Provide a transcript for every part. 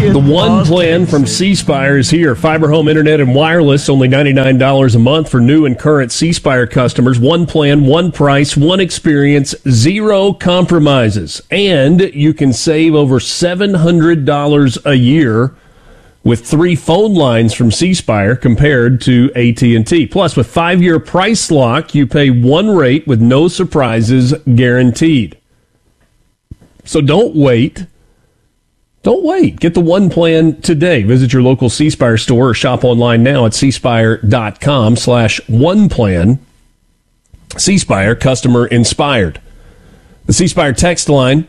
The One plan from C Spire is here. Fiber home internet and wireless, only $99 a month for new and current C Spire customers. One plan, one price, one experience, zero compromises. And you can save over $700 a year with 3 phone lines from C Spire compared to AT&T. Plus, with 5-year price lock, you pay one rate with no surprises guaranteed. So don't wait. Don't wait. Get the One plan today. Visit your local C Spire store or shop online now at cspire.com/oneplan. C Spire, customer inspired. The C Spire text line,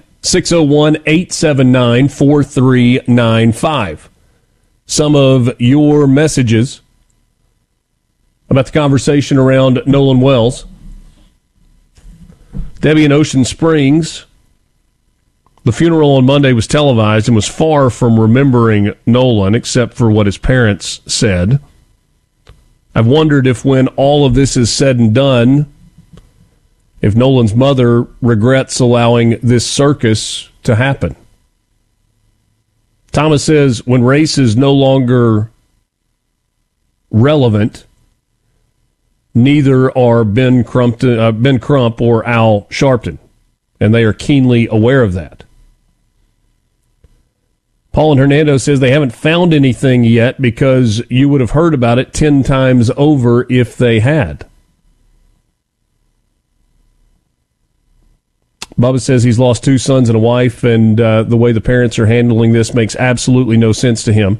601-879-4395. Some of your messages about the conversation around Nolan Wells. Debbie in Ocean Springs. The funeral on Monday was televised and was far from remembering Nolan, except for what his parents said. I've wondered if when all of this is said and done, if Nolan's mother regrets allowing this circus to happen. Thomas says, when race is no longer relevant, neither are Ben Crump or Al Sharpton, and they are keenly aware of that. Paul and Hernando says they haven't found anything yet because you would have heard about it 10 times over if they had. Bubba says he's lost 2 sons and a wife, and the way the parents are handling this makes absolutely no sense to him.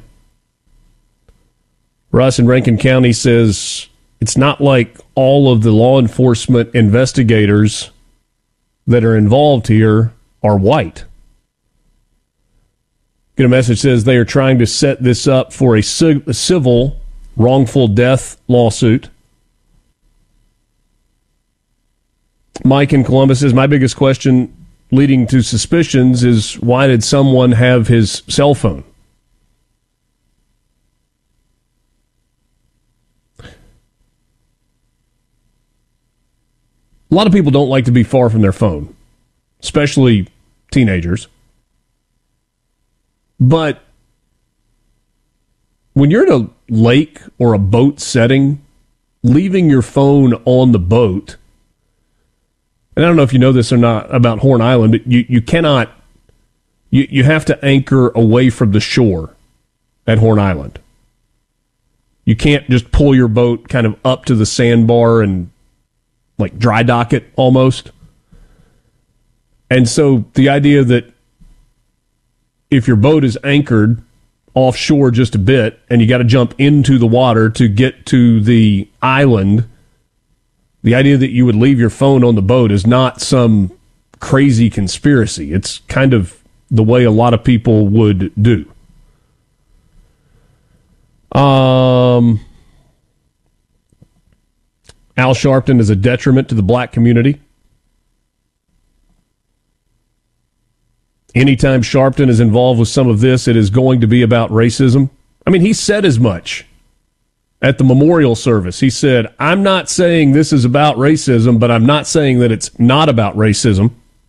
Russ in Rankin County says it's not like all of the law enforcement investigators that are involved here are white. Get a message that says they are trying to set this up for a civil wrongful death lawsuit. Mike in Columbus says, my biggest question leading to suspicions is why did someone have his cell phone? A lot of people don't like to be far from their phone, especially teenagers. But when you're in a lake or a boat setting, leaving your phone on the boat, and I don't know if you know this or not about Horn Island, but you cannot, you have to anchor away from the shore at Horn Island. You can't just pull your boat kind of up to the sandbar and like dry dock it almost. And so the idea that if your boat is anchored offshore just a bit and you got to jump into the water to get to the island, the idea that you would leave your phone on the boat is not some crazy conspiracy. It's kind of the way a lot of people would do. Al Sharpton is a detriment to the black community. Anytime Sharpton is involved with some of this, it is going to be about racism. I mean, he said as much at the memorial service. He said, I'm not saying this is about racism, but I'm not saying that it's not about racism.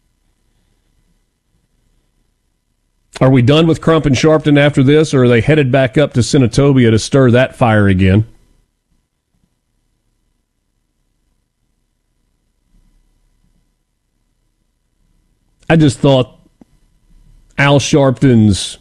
Are we done with Crump and Sharpton after this, or are they headed back up to Senatobia to stir that fire again? I just thought Al Sharpton's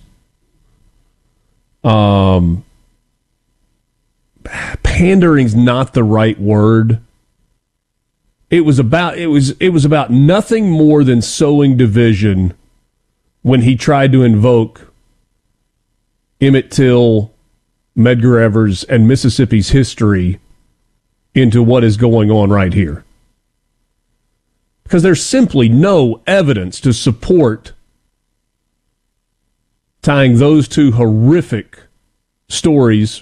pandering's not the right word. It was about nothing more than sowing division when he tried to invoke Emmett Till, Medgar Evers, and Mississippi's history into what is going on right here. Because there's simply no evidence to support tying those two horrific stories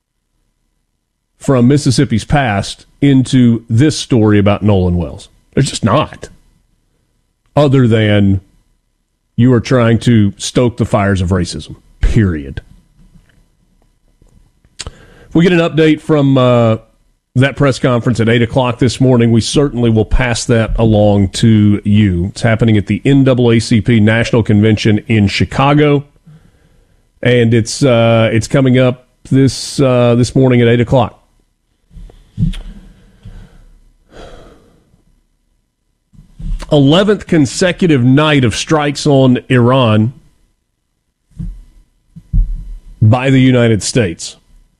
from Mississippi's past into this story about Nolan Wells. There's just not. Other than you are trying to stoke the fires of racism, period. If we get an update from that press conference at 8 o'clock this morning, we certainly will pass that along to you. It's happening at the NAACP National Convention in Chicago. and it's coming up this morning at 8:00. 11th consecutive night of strikes on Iran by the United States.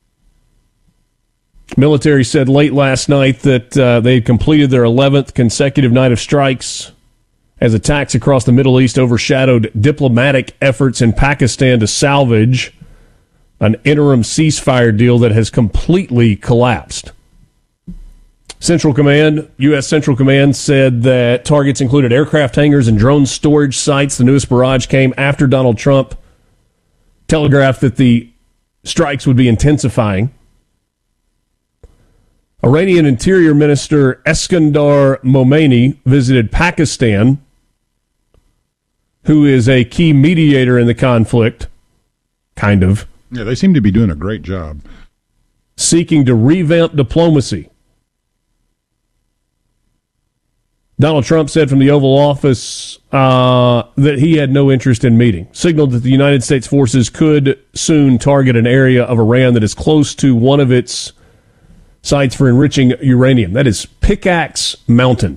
Military said late last night that they had completed their 11th consecutive night of strikes as attacks across the Middle East overshadowed diplomatic efforts in Pakistan to salvage an interim ceasefire deal that has completely collapsed. U.S. Central Command said that targets included aircraft hangars and drone storage sites. The newest barrage came after Donald Trump telegraphed that the strikes would be intensifying. Iranian Interior Minister Eskandar Momeni visited Pakistan, who is a key mediator in the conflict, kind of. Yeah, they seem to be doing a great job. Seeking to revamp diplomacy. Donald Trump said from the Oval Office that he had no interest in meeting, signaled that the United States forces could soon target an area of Iran that is close to one of its sites for enriching uranium. That is Pickaxe Mountain.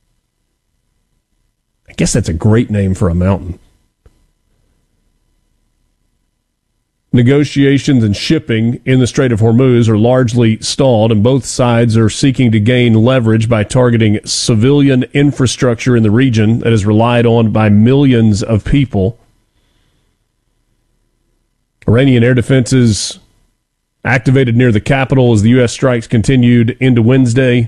I guess that's a great name for a mountain. Negotiations and shipping in the Strait of Hormuz are largely stalled, and both sides are seeking to gain leverage by targeting civilian infrastructure in the region that is relied on by millions of people. Iranian air defenses activated near the capital as the U.S. strikes continued into Wednesday.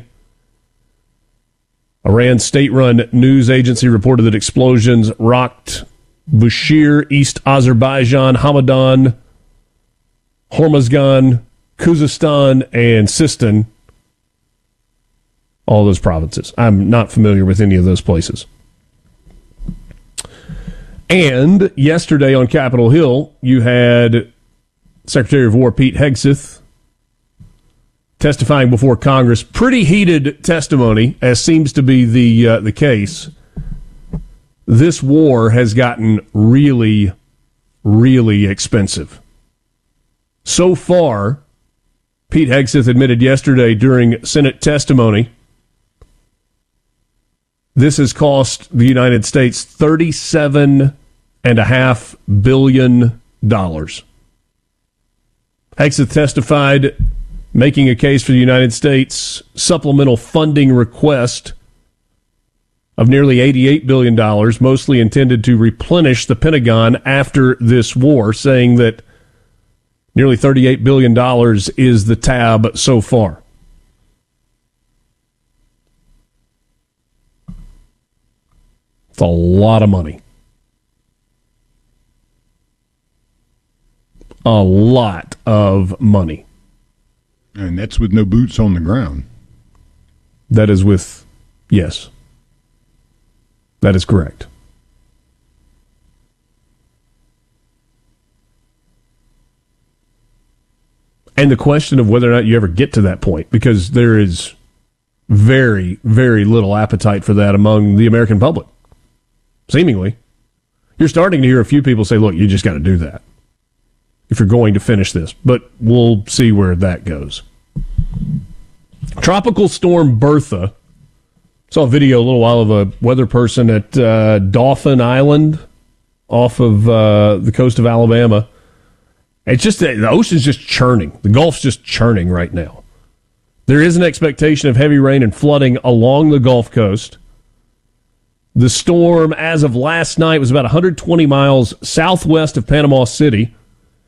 Iran's state-run news agency reported that explosions rocked Bushehr, East Azerbaijan, Hamadan, Hormozgan, Khuzestan, and Sistan, all those provinces. I'm not familiar with any of those places. And yesterday on Capitol Hill, you had Secretary of War Pete Hegseth testifying before Congress. Pretty heated testimony, as seems to be the case. This war has gotten really, really expensive. So far, Pete Hegseth admitted yesterday during Senate testimony, this has cost the United States $37.5 billion. Hegseth testified, making a case for the United States supplemental funding request of nearly $88 billion, mostly intended to replenish the Pentagon after this war, saying that nearly $38 billion is the tab so far. It's a lot of money. A lot of money. And that's with no boots on the ground. That is with, yes. That is correct. And the question of whether or not you ever get to that point, because there is very, very little appetite for that among the American public. Seemingly. You're starting to hear a few people say, look, you just got to do that if you're going to finish this. But we'll see where that goes. Tropical Storm Bertha. Saw a video a little while of a weather person at Dauphin Island off of the coast of Alabama. It's just the ocean's just churning. The Gulf's just churning right now. There is an expectation of heavy rain and flooding along the Gulf Coast. The storm, as of last night, was about 120 miles southwest of Panama City,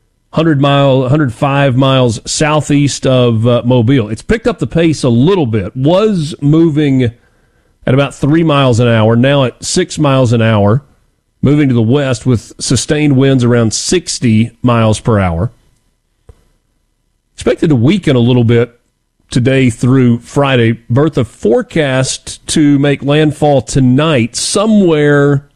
105 miles southeast of Mobile. It's picked up the pace a little bit. Was moving at about 3 miles an hour, now at 6 miles an hour. Moving to the west with sustained winds around 60 miles per hour. Expected to weaken a little bit today through Friday. Bertha forecast to make landfall tonight somewhere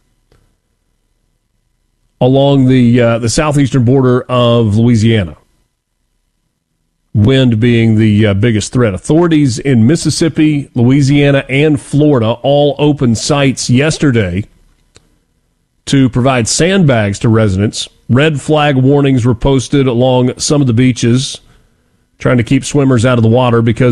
along the southeastern border of Louisiana. Wind being the biggest threat. Authorities in Mississippi, Louisiana, and Florida all opened sites yesterday to provide sandbags to residents. Red flag warnings were posted along some of the beaches, trying to keep swimmers out of the water because